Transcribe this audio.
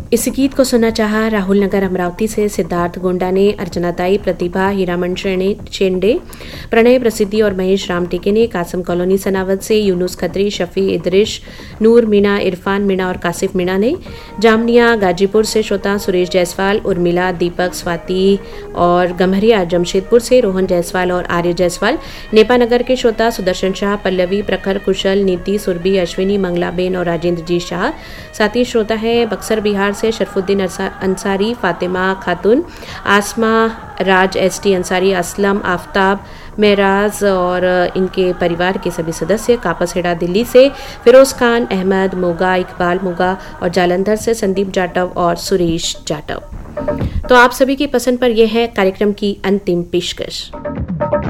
इस गीत को सुनना चाहा राहुल नगर अमरावती से सिद्धार्थ गोंडा ने, अर्चना ताई, प्रतिभा, हीरामन शेंडे, प्रणय प्रसिद्धि और महेश राम टिके ने, कासम कॉलोनी सनावद से यूनुस खत्री, शफी इदरिश, नूर मीणा, इरफान मीणा और कासिफ मीणा ने, जामनिया गाजीपुर से श्रोता सुरेश जायसवाल, उर्मिला, दीपक, स्वाति और गम्हरिया जमशेदपुर से रोहन जायसवाल और आर्य जायसवाल, नेपानगर के श्रोता सुदर्शन शाह, पल्लवी, प्रखर, कुशल, नीति, सुरभि, अश्विनी, मंगलाबेन और राजेंद्र जी शाह। साथ ही श्रोता है बक्सर बिहार से शरफुद्दीन अंसारी, फातिमा खातून, आसमा, राज एसटी अंसारी, असलम, आफ्ताब, मेराज और इनके परिवार के सभी सदस्य, कापसहेड़ा दिल्ली से फिरोज खान, अहमद, मोगा, इकबाल मोगा और जालंधर से संदीप जाटव और सुरेश जाटव। तो आप सभी की पसंद पर यह है कार्यक्रम की अंतिम पेशकश।